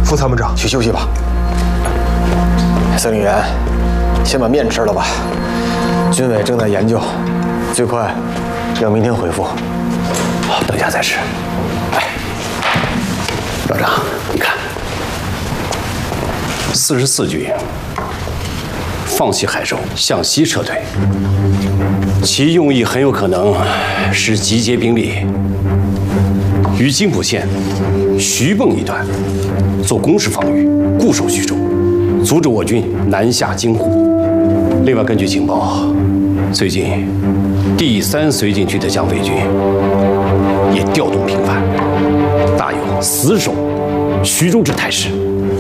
副参谋长， 去休息吧。司令员，先把面吃了吧。军委正在研究，最快要明天回复。 好，等下再吃。哎，老张，你看，44军放弃海州，向西撤退，其用意很有可能是集结兵力于津浦县徐蚌一段，做攻势防御，固守徐州，阻止我军南下京沪。另外，根据情报，最近第3绥靖区的蒋匪军也调动频繁，大有死守徐州之态势。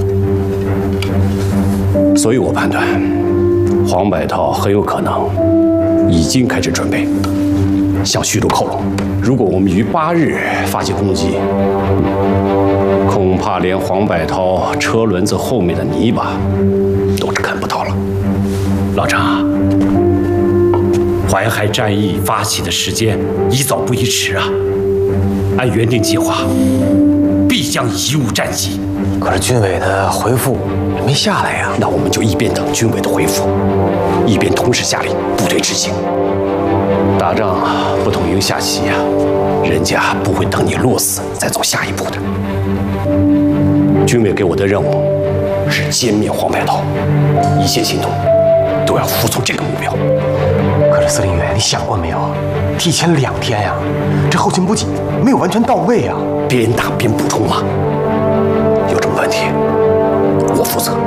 所以我判断，黄百韬很有可能已经开始准备向徐州靠拢。如果我们于8日发起攻击，恐怕连黄百韬车轮子后面的泥巴都是看不到了。老张，淮海战役发起的时间宜早不宜迟啊！按原定计划，必将贻误战机。 可是军委的回复没下来呀。 那我们就一边等军委的回复，一边同时下令部队执行。打仗不同于下棋呀，人家不会等你落死再走下一步的。军委给我的任务是歼灭黄百韬，一切行动都要服从这个目标。 可是司令员，你想过没有？提前2天呀，这后勤补给没有完全到位呀。 边打边补充嘛，有什么问题我负责。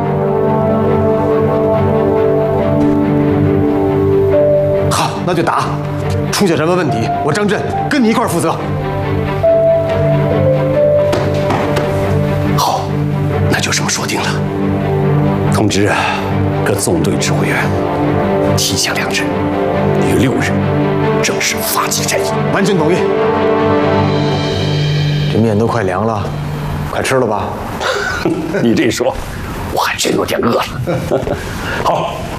好，那就打。出现什么问题，我张震跟你一块儿负责。 好，那就这么说定了。通知各纵队指挥员，提前2日，于6日正式发起战役。 完全同意。 这面都快凉了，快吃了吧。 你这一说，我还真有点饿了。好。